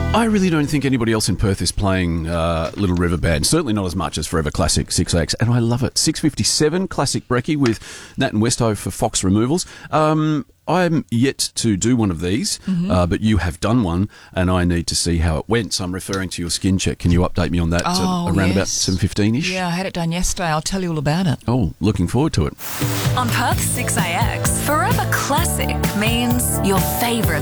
I really don't think anybody else in Perth is playing Little River Band. Certainly not as much as Forever Classic 6X, and I love it. 6:57, Classic Brekkie with Nat and Westo for Fox Removals. I'm yet to do one of these, but you have done one, and I need to see how it went. So I'm referring to your skin check. Can you update me on that around about 7:15ish? Yeah, I had it done yesterday. I'll tell you all about it. Oh, looking forward to it. On Perth 6AX, Forever Classic means your favourite